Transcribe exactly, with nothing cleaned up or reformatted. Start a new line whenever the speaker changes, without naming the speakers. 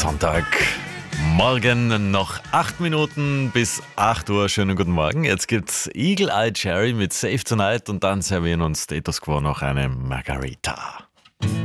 Sonntag. Morgen noch acht Minuten bis acht Uhr. Schönen guten Morgen. Jetzt gibt's Eagle Eye Cherry mit Save Tonight und dann servieren uns Status Quo noch eine Margarita.